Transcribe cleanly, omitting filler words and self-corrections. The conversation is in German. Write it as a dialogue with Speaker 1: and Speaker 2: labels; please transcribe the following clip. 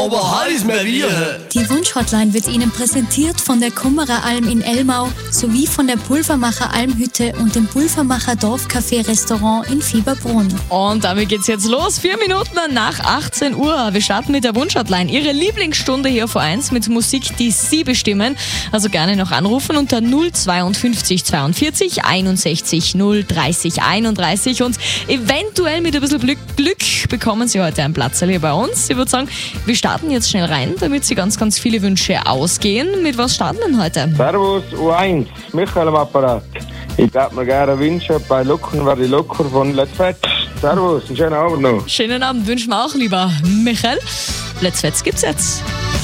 Speaker 1: aber heiß mehr wir.
Speaker 2: Die Wunschhotline wird Ihnen präsentiert von der Kummerer Alm in Elmau sowie von der Pulvermacher Almhütte und dem Pulvermacher Dorfcafé-Restaurant in Fieberbrunn.
Speaker 3: Und damit geht's jetzt los. 4 Minuten nach 18 Uhr. Wir starten mit der Wunschhotline. Ihre Lieblingsstunde hier vor 1 mit Musik, die Sie bestimmen. Also gerne noch anrufen unter 052 42 61 030 31. Und eventuell mit ein bisschen Glück bekommen Sie heute einen Platz hier bei uns. Ich würde sagen, wir starten jetzt schnell rein, damit Sie ganz, ganz viele Wünsche ausgehen. Mit was starten denn heute?
Speaker 4: Servus, U1, Michael am Apparat. Ich würde mir gerne wünschen, bei Lockern werde ich locker von Let's Fetch. Servus, einen schönen Abend noch.
Speaker 3: Schönen Abend wünschen wir auch, lieber Michael. Let's Fetch gibt's jetzt.